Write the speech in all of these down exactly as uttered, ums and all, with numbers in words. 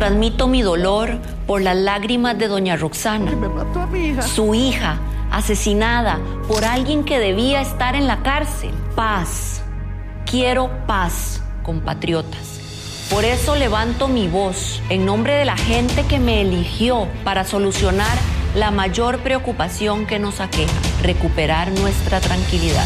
transmito mi dolor por las lágrimas de doña Roxana, que me mató a mi hija. Su hija, asesinada por alguien que debía estar en la cárcel. Paz. Quiero paz, compatriotas. Por eso levanto mi voz en nombre de la gente que me eligió para solucionar la mayor preocupación que nos aqueja: recuperar nuestra tranquilidad.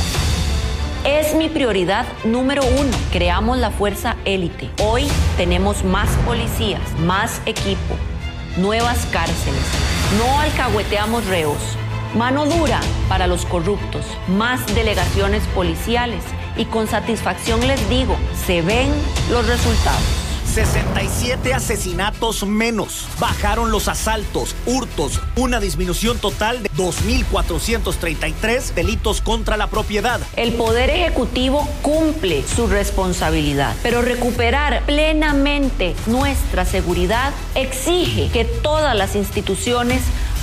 Es mi prioridad número uno. Creamos la fuerza élite. Hoy tenemos más policías, más equipo, nuevas cárceles. No alcahueteamos reos. Mano dura para los corruptos. Más delegaciones policiales. Y con satisfacción les digo, se ven los resultados. sesenta y siete asesinatos menos. Bajaron los asaltos, hurtos, una disminución total de dos mil cuatrocientos treinta y tres delitos contra la propiedad. El Poder Ejecutivo cumple su responsabilidad, pero recuperar plenamente nuestra seguridad exige que todas las instituciones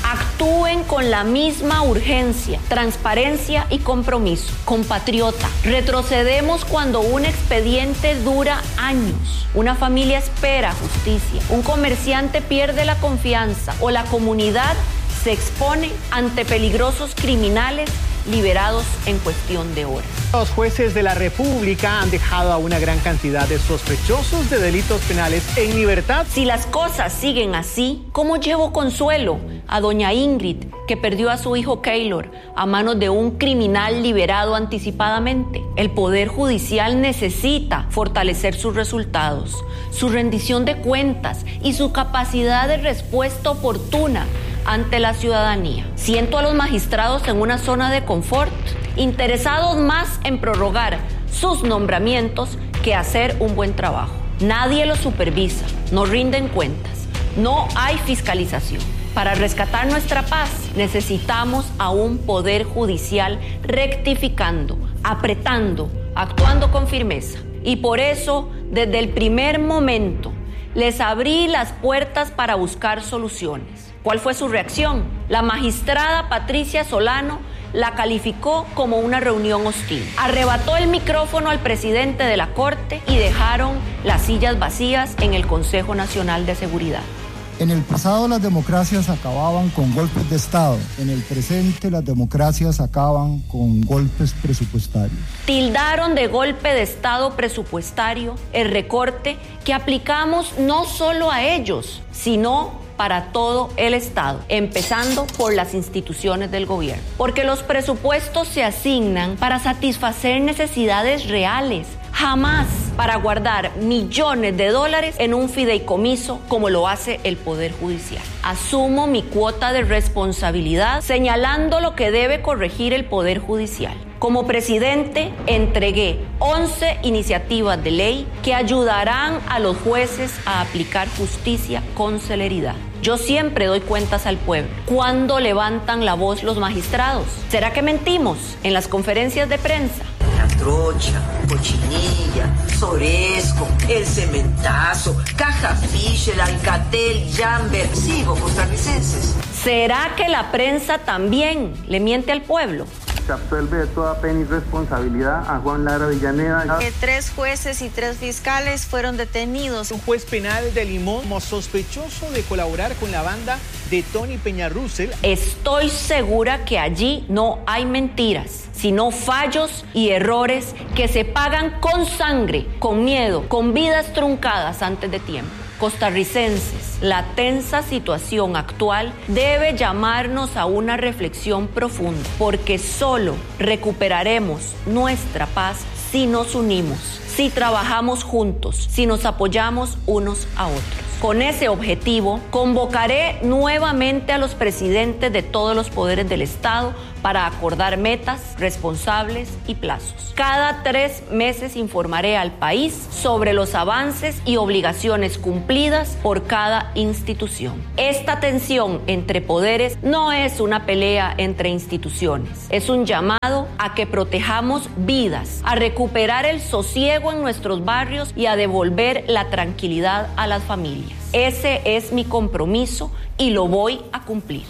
actúen con la misma urgencia, transparencia y compromiso. Compatriota, retrocedemos cuando un expediente dura años, una familia espera justicia, un comerciante pierde la confianza o la comunidad se expone ante peligrosos criminales liberados en cuestión de horas. Los jueces de la República han dejado a una gran cantidad de sospechosos de delitos penales en libertad. Si las cosas siguen así, ¿cómo llevo consuelo a doña Ingrid, que perdió a su hijo Keylor a manos de un criminal liberado anticipadamente? El Poder Judicial necesita fortalecer sus resultados, su rendición de cuentas y su capacidad de respuesta oportuna ante la ciudadanía. Siento a los magistrados en una zona de confort, interesados más en prorrogar sus nombramientos que hacer un buen trabajo. Nadie los supervisa, no rinden cuentas, no hay fiscalización. Para rescatar nuestra paz, necesitamos a un Poder Judicial rectificando, apretando, actuando con firmeza. Y por eso, desde el primer momento, les abrí las puertas para buscar soluciones. ¿Cuál fue su reacción? La magistrada Patricia Solano la calificó como una reunión hostil. Arrebató el micrófono al presidente de la Corte y dejaron las sillas vacías en el Consejo Nacional de Seguridad. En el pasado las democracias acababan con golpes de Estado. En el presente las democracias acaban con golpes presupuestarios. Tildaron de golpe de Estado presupuestario el recorte que aplicamos no solo a ellos, sino para todo el Estado, empezando por las instituciones del gobierno. Porque los presupuestos se asignan para satisfacer necesidades reales, jamás para guardar millones de dólares en un fideicomiso como lo hace el Poder Judicial. Asumo mi cuota de responsabilidad señalando lo que debe corregir el Poder Judicial. Como presidente, entregué once iniciativas de ley que ayudarán a los jueces a aplicar justicia con celeridad. Yo siempre doy cuentas al pueblo. ¿Cuándo levantan la voz los magistrados? ¿Será que mentimos en las conferencias de prensa? La trocha, cochinilla, Soresco, el cementazo, Caja Fisher, Alcatel, Jamber, sigo costarricenses. ¿Será que la prensa también le miente al pueblo? Se absuelve de toda pena y responsabilidad a Juan Lara Villaneda. Que tres jueces y tres fiscales fueron detenidos. Un juez penal de Limón como sospechoso de colaborar con la banda de Tony Peñarrussell. Estoy segura que allí no hay mentiras, sino fallos y errores que se pagan con sangre, con miedo, con vidas truncadas antes de tiempo. Costarricenses, la tensa situación actual debe llamarnos a una reflexión profunda, porque solo recuperaremos nuestra paz si nos unimos, si trabajamos juntos, si nos apoyamos unos a otros. Con ese objetivo, convocaré nuevamente a los presidentes de todos los poderes del Estado para acordar metas, responsables y plazos. Cada tres meses informaré al país sobre los avances y obligaciones cumplidas por cada institución. Esta tensión entre poderes no es una pelea entre instituciones, es un llamado a que protejamos vidas, a recuperar el sosiego en nuestros barrios y a devolver la tranquilidad a las familias. Ese es mi compromiso y lo voy a cumplir.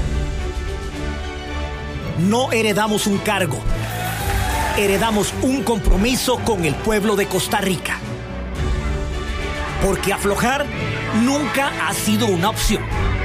No heredamos un cargo, heredamos un compromiso con el pueblo de Costa Rica. porque aflojar nunca ha sido una opción.